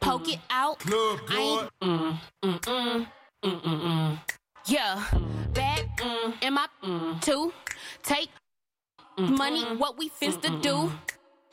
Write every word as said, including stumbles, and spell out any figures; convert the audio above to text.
poke it out. Club I ain't, mm, mm, mm, mm, mm, mm. Yeah, bad mm, in my mm, two. Take mm, money, what we finna do.